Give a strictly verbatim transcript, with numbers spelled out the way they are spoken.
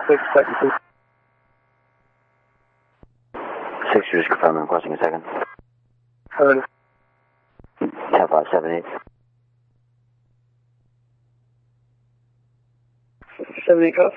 six, second, please. Six, just confirm I'm crossing a second. Alright. ten five seven eight. seven eight cuff.